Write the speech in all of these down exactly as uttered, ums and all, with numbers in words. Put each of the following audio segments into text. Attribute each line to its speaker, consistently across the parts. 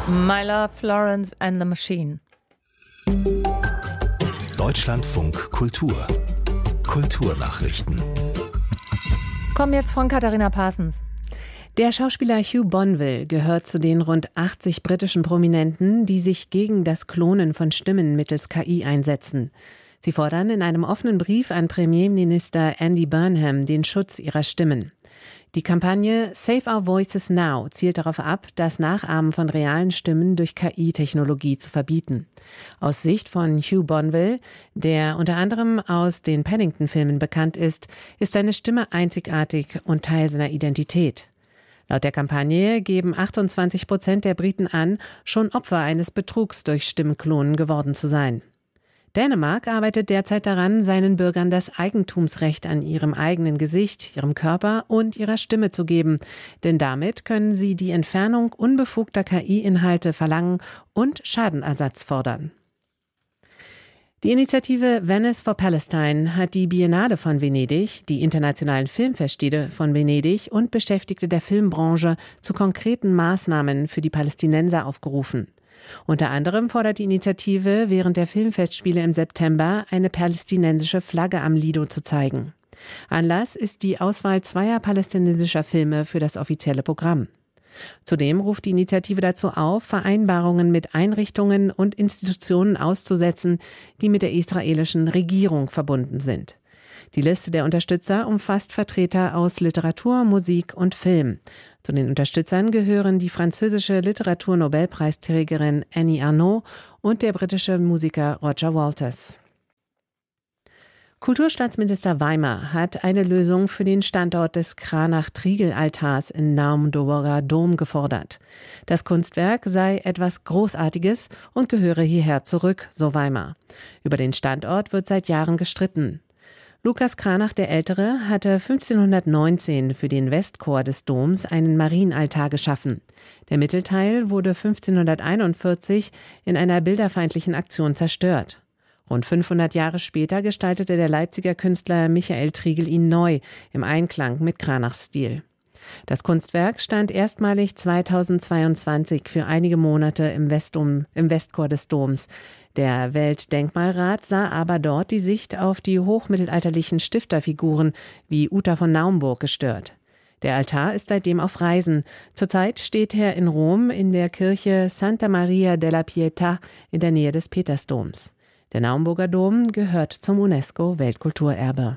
Speaker 1: My Love, Florence and the Machine.
Speaker 2: Deutschlandfunk Kultur. Kulturnachrichten.
Speaker 1: Kommen jetzt von Katharina Parsons.
Speaker 3: Der Schauspieler Hugh Bonneville gehört zu den rund achtzig britischen Prominenten, die sich gegen das Klonen von Stimmen mittels K I einsetzen. Sie fordern in einem offenen Brief an Premierminister Andy Burnham den Schutz ihrer Stimmen. Die Kampagne Save Our Voices Now zielt darauf ab, das Nachahmen von realen Stimmen durch K I-Technologie zu verbieten. Aus Sicht von Hugh Bonneville, der unter anderem aus den Paddington-Filmen bekannt ist, ist seine Stimme einzigartig und Teil seiner Identität. Laut der Kampagne geben achtundzwanzig Prozent der Briten an, schon Opfer eines Betrugs durch Stimmklonen geworden zu sein. Dänemark arbeitet derzeit daran, seinen Bürgern das Eigentumsrecht an ihrem eigenen Gesicht, ihrem Körper und ihrer Stimme zu geben. Denn damit können sie die Entfernung unbefugter K I-Inhalte verlangen und Schadenersatz fordern. Die Initiative Venice for Palestine hat die Biennale von Venedig, die internationalen Filmfestspiele von Venedig und Beschäftigte der Filmbranche zu konkreten Maßnahmen für die Palästinenser aufgerufen. Unter anderem fordert die Initiative, während der Filmfestspiele im September eine palästinensische Flagge am Lido zu zeigen. Anlass ist die Auswahl zweier palästinensischer Filme für das offizielle Programm. Zudem ruft die Initiative dazu auf, Vereinbarungen mit Einrichtungen und Institutionen auszusetzen, die mit der israelischen Regierung verbunden sind. Die Liste der Unterstützer umfasst Vertreter aus Literatur, Musik und Film. Zu den Unterstützern gehören die französische Literaturnobelpreisträgerin Annie Ernaux und der britische Musiker Roger Waters. Kulturstaatsminister Weimer hat eine Lösung für den Standort des Cranach-Trigl-Altars in Naumburger Dom gefordert. Das Kunstwerk sei etwas Großartiges und gehöre hierher zurück, so Weimer. Über den Standort wird seit Jahren gestritten. Lukas Cranach der Ältere hatte fünfzehnhundertneunzehn für den Westchor des Doms einen Marienaltar geschaffen. Der Mittelteil wurde fünfzehnhunderteinundvierzig in einer bilderfeindlichen Aktion zerstört. Rund fünfhundert Jahre später gestaltete der Leipziger Künstler Michael Trigl ihn neu, im Einklang mit Cranachs Stil. Das Kunstwerk stand erstmalig zweitausendzweiundzwanzig für einige Monate im Westdom, im Westchor des Doms. Der Weltdenkmalrat sah aber dort die Sicht auf die hochmittelalterlichen Stifterfiguren wie Uta von Naumburg gestört. Der Altar ist seitdem auf Reisen. Zurzeit steht er in Rom in der Kirche Santa Maria della Pietà in der Nähe des Petersdoms. Der Naumburger Dom gehört zum UNESCO-Weltkulturerbe.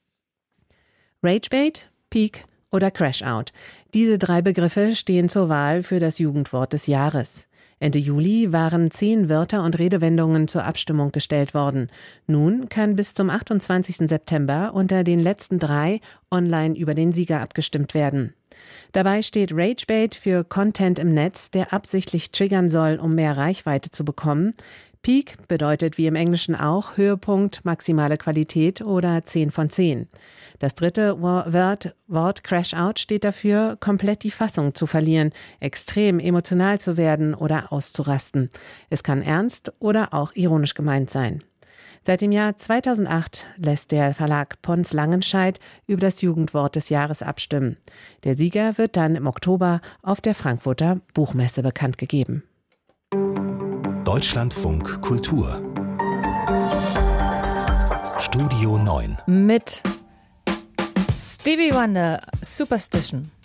Speaker 3: Ragebait, Peak oder Crashout. Diese drei Begriffe stehen zur Wahl für das Jugendwort des Jahres. Ende Juli waren zehn Wörter und Redewendungen zur Abstimmung gestellt worden. Nun kann bis zum achtundzwanzigsten September unter den letzten drei online über den Sieger abgestimmt werden. Dabei steht Ragebait für Content im Netz, der absichtlich triggern soll, um mehr Reichweite zu bekommen. Peak bedeutet wie im Englischen auch Höhepunkt, maximale Qualität oder zehn von zehn. Das dritte Wort, Wort Crashout steht dafür, komplett die Fassung zu verlieren, extrem emotional zu werden oder auszurasten. Es kann ernst oder auch ironisch gemeint sein. Seit dem Jahr zweitausendacht lässt der Verlag Pons Langenscheidt über das Jugendwort des Jahres abstimmen. Der Sieger wird dann im Oktober auf der Frankfurter Buchmesse bekannt gegeben.
Speaker 2: Deutschlandfunk Kultur. Studio neun.
Speaker 1: Mit Stevie Wonder, Superstition.